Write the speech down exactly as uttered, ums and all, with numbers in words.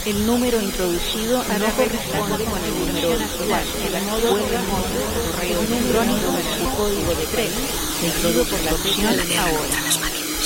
El número introducido no corresponde con el número habitual. El modo vuelve a correo electrónico de su código de tres, seguido por la opción ahora.